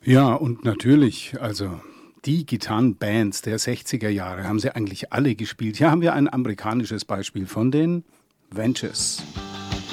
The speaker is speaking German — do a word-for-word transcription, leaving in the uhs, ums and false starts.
Ja, und natürlich, also die Gitarrenbands der sechziger Jahre haben sie eigentlich alle gespielt. Hier haben wir ein amerikanisches Beispiel von den Ventures.